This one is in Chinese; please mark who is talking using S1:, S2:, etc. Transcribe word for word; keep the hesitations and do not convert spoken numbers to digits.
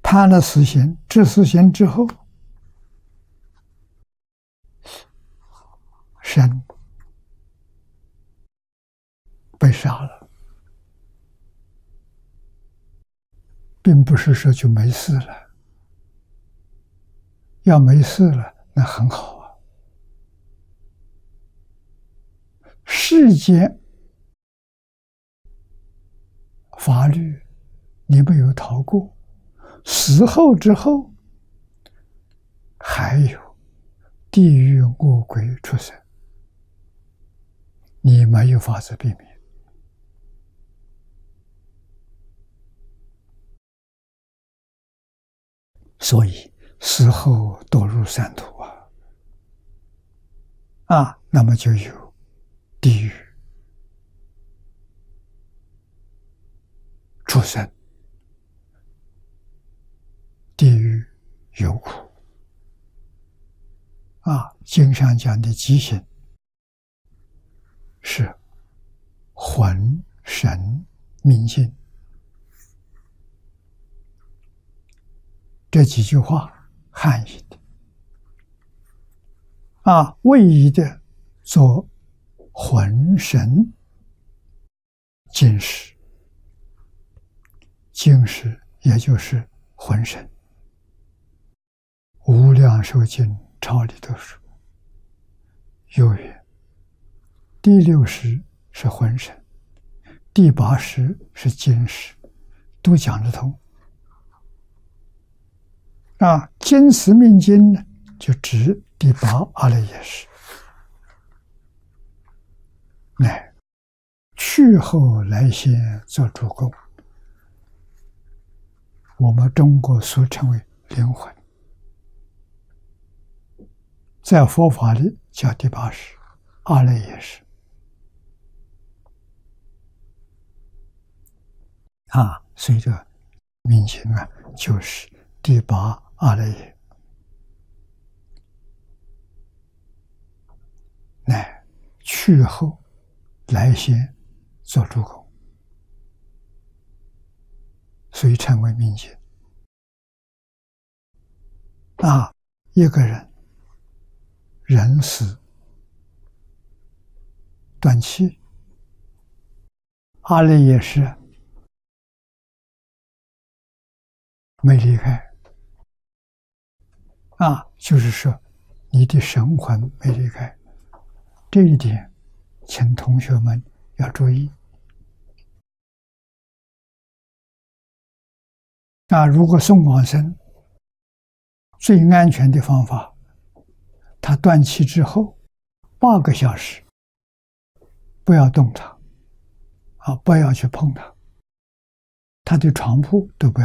S1: 判了死刑，执死刑之后，神被杀了，并不是说就没事了。要没事了，那很好啊。世间法律你没有逃过，死后之后还有地狱恶鬼出生，你没有法子避免。所以死后堕入三途啊，啊，那么就有地狱、畜生、地狱有苦啊。经上讲的极刑是魂神命尽，这几句话汉译的啊，谓译的做魂神尽食，尽食也就是魂神。无量寿经抄里头说，有曰：第六识是魂神，第八识是精识，都讲得通。啊，精识命经呢，就指第八阿赖耶识，乃去后来先做主公。我们中国所称为灵魂，在佛法里叫第八识阿赖耶识啊，所以这命经啊，就是第八阿赖耶，乃去后来先做主公，所以称为命经啊。一个人人死断气，阿赖耶识没离开啊，就是说你的神魂没离开，这一点请同学们要注意啊。如果送往生，最安全的方法，他断气之后八个小时不要动他啊，不要去碰他，他的床铺都不要